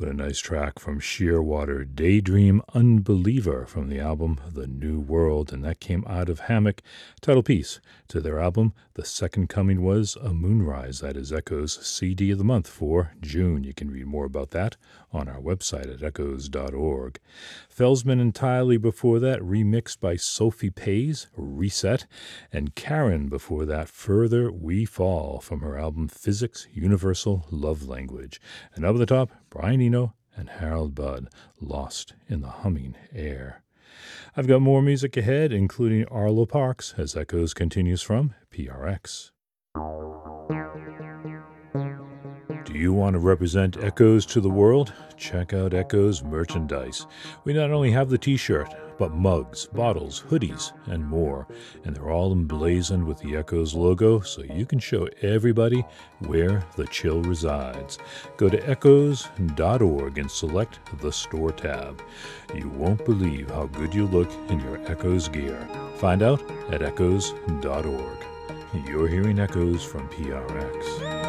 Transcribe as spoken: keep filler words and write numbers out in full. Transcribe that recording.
What a nice track from Shearwater, Daydream Unbeliever from the album The New World, and that came out of Hammock, title piece to their album The Second Coming Was a Moonrise. That is Echo's C D of the month for June. You can read more about that on our website at echoes dot org. Felsman entirely before that, remixed by Sophie Pays, Reset, and Karen before that, Further We Fall from her album Physics Universal Love Language. And up at the top, Brian Eno and Harold Budd, Lost in the Humming Air. I've got more music ahead, including Arlo Parks, as Echoes continues from P R X. Do you want to represent Echoes to the world? Check out Echoes merchandise. We not only have the t-shirt, but mugs, bottles, hoodies, and more. And they're all emblazoned with the Echoes logo, so you can show everybody where the chill resides. Go to echoes dot org and select the store tab. You won't believe how good you look in your Echoes gear. Find out at echoes dot org. You're hearing Echoes from P R X.